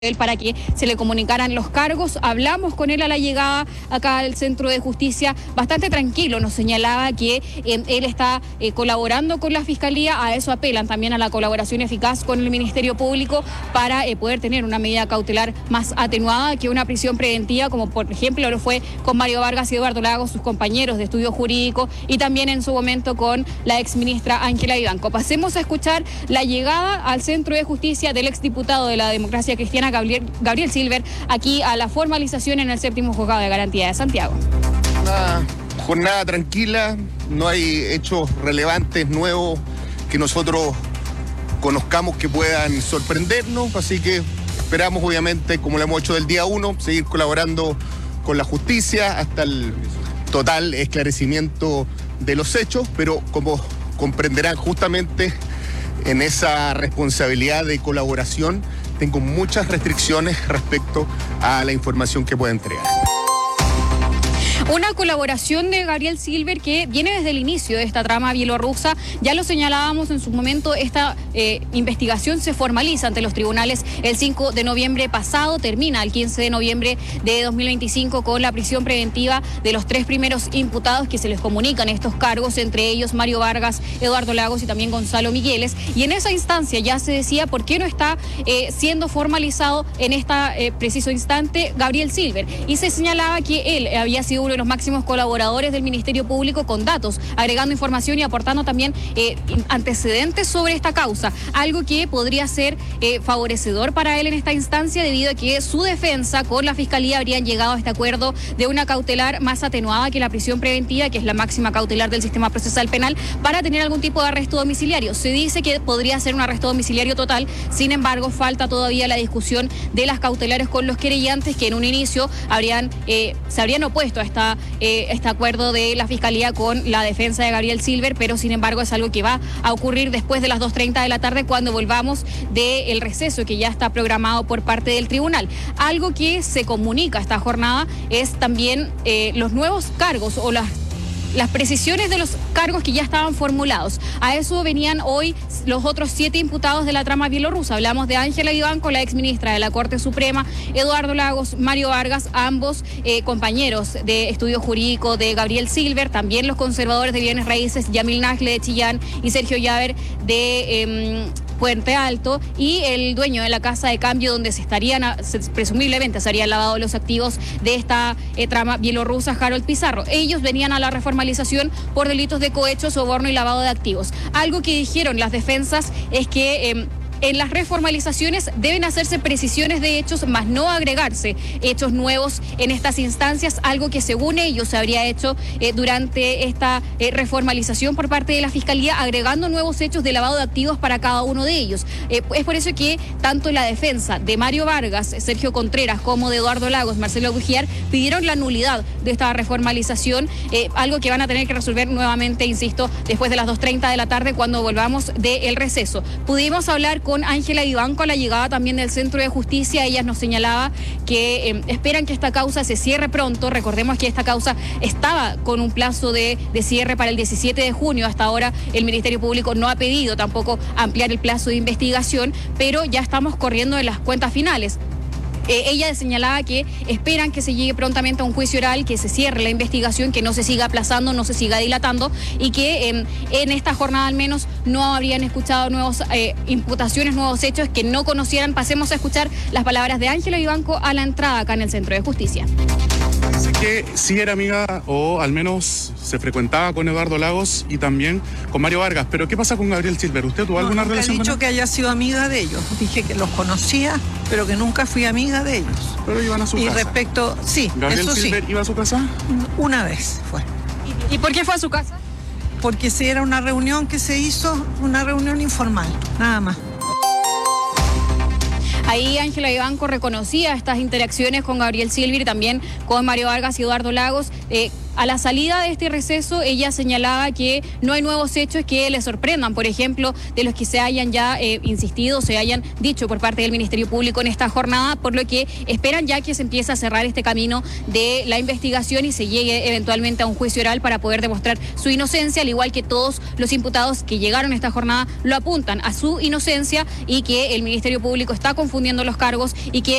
para que se le comunicaran los cargos. Hablamos con él a la llegada acá al Centro de Justicia, bastante tranquilo, nos señalaba que él está colaborando con la Fiscalía, a eso apelan también a la colaboración eficaz con el Ministerio Público para poder tener una medida cautelar más atenuada que una prisión preventiva, como por ejemplo lo fue con Mario Vargas y Eduardo Lagos, sus compañeros de estudio jurídico, y también en su momento con la exministra Ángela Vivanco. Pasemos a escuchar la llegada al Centro de Justicia del exdiputado de la Democracia Cristiana, Gabriel Silver, aquí a la formalización en el 7º Juzgado de Garantía de Santiago. Una jornada tranquila, no hay hechos relevantes, nuevos, que nosotros conozcamos que puedan sorprendernos, así que esperamos, obviamente, como lo hemos hecho del día 1, seguir colaborando con la justicia hasta el total esclarecimiento de los hechos, pero como comprenderán, justamente en esa responsabilidad de colaboración tengo muchas restricciones respecto a la información que pueda entregar. Una colaboración de Gabriel Silver que viene desde el inicio de esta trama bielorrusa. Ya lo señalábamos en su momento, esta investigación se formaliza ante los tribunales el 5 de noviembre pasado, termina el 15 de noviembre de 2025 con la prisión preventiva de los 3 primeros imputados que se les comunican estos cargos, entre ellos Mario Vargas, Eduardo Lagos y también Gonzalo Migueles. Y en esa instancia ya se decía por qué no está siendo formalizado en este preciso instante Gabriel Silver. Y se señalaba que él había sido uno de los máximos colaboradores del Ministerio Público con datos, agregando información y aportando también antecedentes sobre esta causa, algo que podría ser favorecedor para él en esta instancia, debido a que su defensa con la Fiscalía habrían llegado a este acuerdo de una cautelar más atenuada que la prisión preventiva, que es la máxima cautelar del sistema procesal penal, para tener algún tipo de arresto domiciliario. Se dice que podría ser un arresto domiciliario total, sin embargo falta todavía la discusión de las cautelares con los querellantes, que en un inicio se habrían opuesto a este acuerdo de la Fiscalía con la defensa de Gabriel Silver, pero sin embargo es algo que va a ocurrir después de las 2:30 de la tarde, cuando volvamos del receso que ya está programado por parte del tribunal. Algo que se comunica esta jornada es también los nuevos cargos o las precisiones de los cargos que ya estaban formulados. A eso venían hoy los otros 7 imputados de la trama bielorrusa. Hablamos de Ángela Vivanco, la exministra de la Corte Suprema, Eduardo Lagos, Mario Vargas, ambos compañeros de estudio jurídico de Gabriel Silver, también los conservadores de bienes raíces, Yamil Nagle de Chillán y Sergio Llaver de Puente Alto, y el dueño de la casa de cambio donde presumiblemente se habrían lavado los activos de esta trama bielorrusa, Harold Pizarro. Ellos venían a la reformalización por delitos de cohecho, soborno y lavado de activos. Algo que dijeron las defensas es que en las reformalizaciones deben hacerse precisiones de hechos, más no agregarse hechos nuevos en estas instancias, algo que según ellos se habría hecho durante esta reformalización por parte de la Fiscalía, agregando nuevos hechos de lavado de activos para cada uno de ellos. Es por eso que tanto la defensa de Mario Vargas, Sergio Contreras, como de Eduardo Lagos, Marcelo Guijar, pidieron la nulidad de esta reformalización, algo que van a tener que resolver nuevamente, insisto, después de las 2:30 de la tarde, cuando volvamos del receso. Pudimos hablar con Ángela Vivanco a la llegada también del Centro de Justicia. Ella nos señalaba que esperan que esta causa se cierre pronto. Recordemos que esta causa estaba con un plazo de cierre para el 17 de junio. Hasta ahora el Ministerio Público no ha pedido tampoco ampliar el plazo de investigación, pero ya estamos corriendo en las cuentas finales. Ella señalaba que esperan que se llegue prontamente a un juicio oral, que se cierre la investigación, que no se siga aplazando, no se siga dilatando, y que en esta jornada al menos no habrían escuchado nuevas imputaciones, nuevos hechos que no conocieran. Pasemos a escuchar las palabras de Ángela Vivanco a la entrada acá en el Centro de Justicia. Dice que sí era amiga, o al menos se frecuentaba con Eduardo Lagos y también con Mario Vargas. Pero ¿qué pasa con Gabriel Silver? ¿Usted tuvo alguna relación con él? He dicho que haya sido amiga de ellos. Dije que los conocía, pero que nunca fui amiga de ellos. Pero iban a su casa. Y respecto, sí, ¿Gabriel eso Silver iba a su casa? Una vez fue. ¿Y por qué fue a su casa? Porque sí, era una reunión que se hizo, una reunión informal, nada más. Ahí Ángela Vivanco reconocía estas interacciones con Gabriel Silver y también con Mario Vargas y Eduardo Lagos. A la salida de este receso, ella señalaba que no hay nuevos hechos que le sorprendan, por ejemplo, de los que se hayan ya insistido, se hayan dicho por parte del Ministerio Público en esta jornada, por lo que esperan ya que se empiece a cerrar este camino de la investigación y se llegue eventualmente a un juicio oral para poder demostrar su inocencia, al igual que todos los imputados que llegaron a esta jornada lo apuntan a su inocencia y que el Ministerio Público está confundiendo los cargos y que